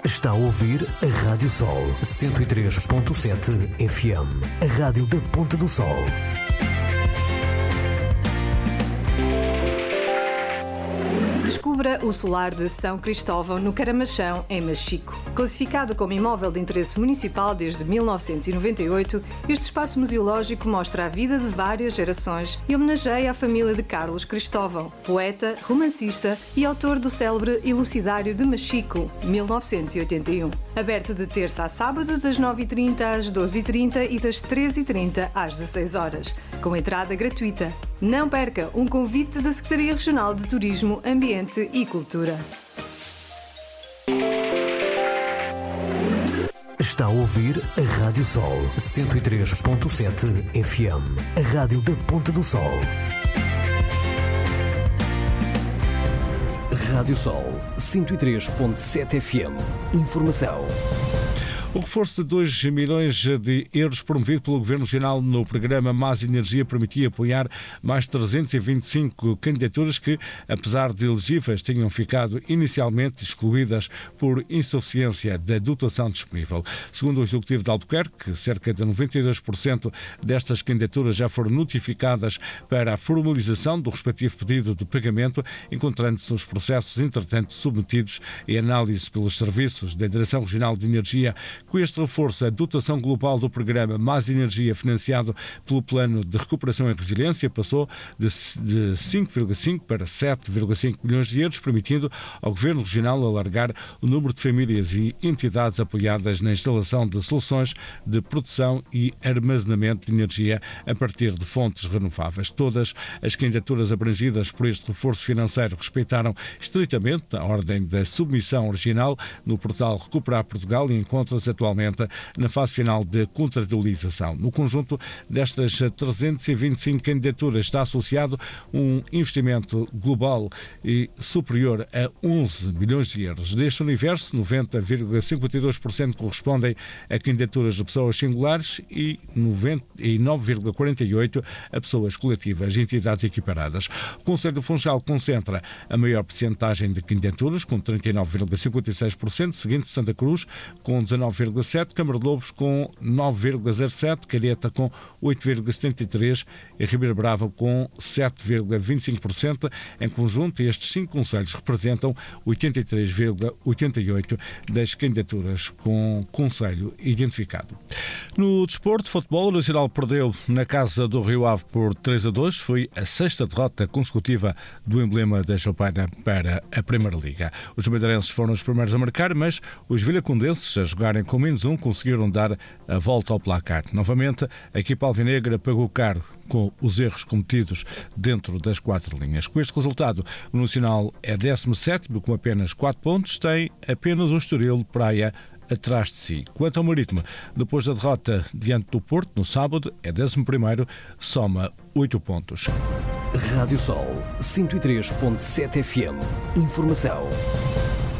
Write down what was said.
Está a ouvir a Rádio Sol 103.7 FM, a rádio da Ponta do Sol. Descubra o solar de São Cristóvão no Caramachão, em Machico. Classificado como imóvel de interesse municipal desde 1998, este espaço museológico mostra a vida de várias gerações e homenageia a família de Carlos Cristóvão, poeta, romancista e autor do célebre Elucidário de Machico, 1981. Aberto de terça a sábado, das 9h30 às 12h30 e das 13h30 às 16h, com entrada gratuita. Não perca um convite da Secretaria Regional de Turismo, Ambiente e Cultura. Está a ouvir a Rádio Sol 103.7 FM, a rádio da Ponta do Sol. Rádio Sol 103.7 FM. Informação. O reforço de 2 milhões de euros promovido pelo Governo Regional no programa Mais Energia permitia apoiar mais 325 candidaturas que, apesar de elegíveis, tinham ficado inicialmente excluídas por insuficiência da dotação disponível. Segundo o Executivo de Albuquerque, cerca de 92% destas candidaturas já foram notificadas para a formalização do respectivo pedido de pagamento, encontrando-se os processos, entretanto, submetidos em análise pelos serviços da Direção Regional de Energia. Com este reforço, a dotação global do programa Mais Energia, financiado pelo Plano de Recuperação e Resiliência, passou de 5,5 para 7,5 milhões de euros, permitindo ao Governo Regional alargar o número de famílias e entidades apoiadas na instalação de soluções de produção e armazenamento de energia a partir de fontes renováveis. Todas as candidaturas abrangidas por este reforço financeiro respeitaram estritamente a ordem da submissão original no portal Recuperar Portugal e encontram-se atualmente na fase final de contratualização. No conjunto destas 325 candidaturas está associado um investimento global e superior a 11 milhões de euros. Deste universo, 90,52% correspondem a candidaturas de pessoas singulares e 9,48% a pessoas coletivas e entidades equiparadas. O Conselho Funchal concentra a maior percentagem de candidaturas, com 39,56%, seguinte Santa Cruz, com 19,7%, Câmara de Lobos com 9,07%, Calheta com 8,73% e Ribeira Brava com 7,25%. Em conjunto, estes 5 concelhos representam 83,88% das candidaturas com concelho identificado. No desporto, futebol, o Nacional perdeu na casa do Rio Ave por 3-2. Foi a 6ª derrota consecutiva do emblema da Choupana para a Primeira Liga. Os madeirenses foram os primeiros a marcar, mas os vilhacondenses, a jogarem com -1, conseguiram dar a volta ao placar. Novamente, a equipa alvinegra pagou caro com os erros cometidos dentro das 4 linhas. Com este resultado, o Nacional é 17º com apenas 4 pontos, tem apenas o Estoril Praia atrás de si. Quanto ao Marítimo, depois da derrota diante do Porto no sábado, é 11º, soma 8 pontos. Rádio Sol 103.7 FM. Informação.